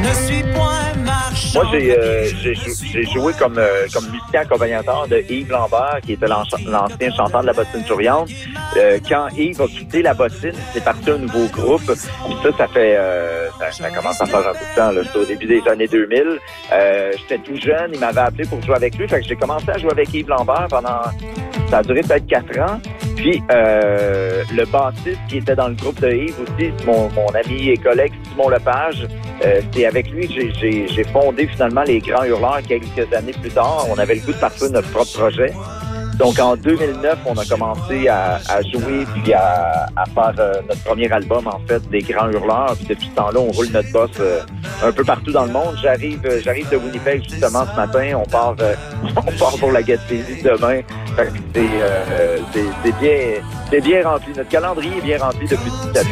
Moi, j'ai joué comme musicien accompagnateur de Yves Lambert, qui était l'ancien chanteur de la Bottine Souriante. Quand Yves a quitté la Bottine, c'est parti un nouveau groupe. Puis ça commence à faire un peu de temps. C'était au début des années 2000. J'étais tout jeune. Il m'avait appelé pour jouer avec lui. Fait que j'ai commencé à jouer avec Yves Lambert pendant... Ça a duré peut-être 4 ans. Puis, le bassiste qui était dans le groupe de Yves aussi, mon ami et collègue Simon Lepage, c'est avec lui que j'ai fondé finalement les Grands Hurleurs quelques années plus tard. On avait le goût de partir notre propre projet. Donc, en 2009, on a commencé à jouer puis à faire notre premier album, en fait, des Grands Hurleurs. Puis depuis ce temps-là, on roule notre boss un peu partout dans le monde. J'arrive de Winnipeg, justement, ce matin. On part pour la Gaspésie demain. Fait que c'est bien rempli. Notre calendrier est bien rempli depuis 17 ans.